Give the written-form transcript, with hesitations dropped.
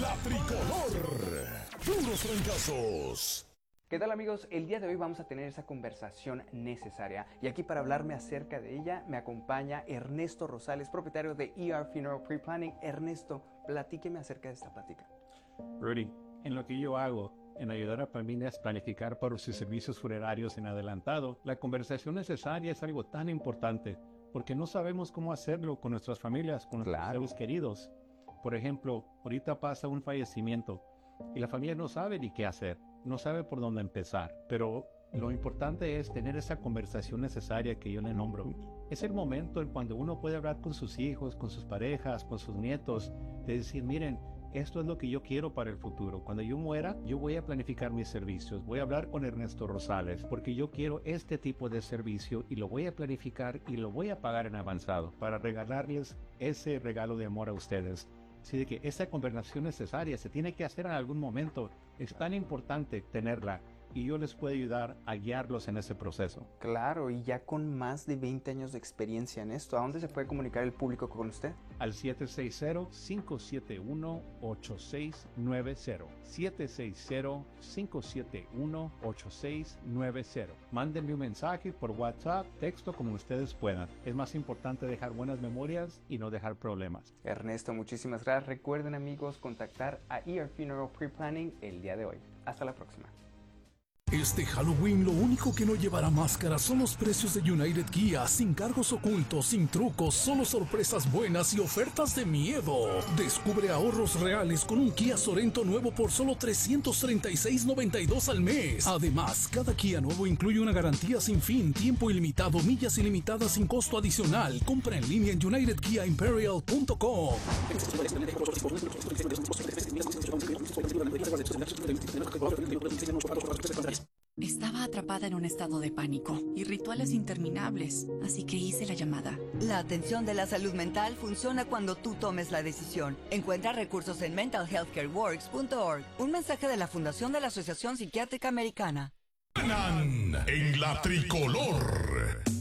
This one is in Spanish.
La Tricolor. Puros fracasos. ¿Qué tal, amigos? El día de hoy vamos a tener esa conversación necesaria y aquí para hablarme acerca de ella me acompaña Ernesto Rosales, propietario de ER Funeral Pre-Planning. Ernesto, platíqueme acerca de esta plática. Rudy, en lo que yo hago, en ayudar a familias a planificar por sus servicios funerarios en adelantado, la conversación necesaria es algo tan importante porque no sabemos cómo hacerlo con nuestras familias, con nuestros seres queridos. Por ejemplo, ahorita pasa un fallecimiento y la familia no sabe ni qué hacer. No sabe por dónde empezar, pero lo importante es tener esa conversación necesaria que yo le nombro. Es el momento en cuando uno puede hablar con sus hijos, con sus parejas, con sus nietos, de decir, miren, esto es lo que yo quiero para el futuro. Cuando yo muera, yo voy a planificar mis servicios. Voy a hablar con Ernesto Rosales porque yo quiero este tipo de servicio y lo voy a planificar y lo voy a pagar en avanzado para regalarles ese regalo de amor a ustedes. Así de que esa conversación necesaria se tiene que hacer en algún momento. Es tan importante tenerla y yo les puedo ayudar a guiarlos en ese proceso. Claro, y ya con más de 20 años de experiencia en esto, ¿a dónde se puede comunicar el público con usted? Al 760-571-8690. 760-571-8690. Mándenme un mensaje por WhatsApp, texto, como ustedes puedan. Es más importante dejar buenas memorias y no dejar problemas. Ernesto, muchísimas gracias. Recuerden, amigos, contactar a ER Funeral Pre-Planning el día de hoy. Hasta la próxima. Este Halloween lo único que no llevará máscara son los precios de United Kia, sin cargos ocultos, sin trucos, solo sorpresas buenas y ofertas de miedo. Descubre ahorros reales con un Kia Sorento nuevo por solo $336.92 al mes. Además, cada Kia nuevo incluye una garantía sin fin, tiempo ilimitado, millas ilimitadas sin costo adicional. Compra en línea en unitedkiaimperial.com. Estaba atrapada en un estado de pánico y rituales interminables, así que hice la llamada. La atención de la salud mental funciona cuando tú tomes la decisión. Encuentra recursos en mentalhealthcareworks.org. Un mensaje de la Fundación de la Asociación Psiquiátrica Americana. Ganan en La Tricolor.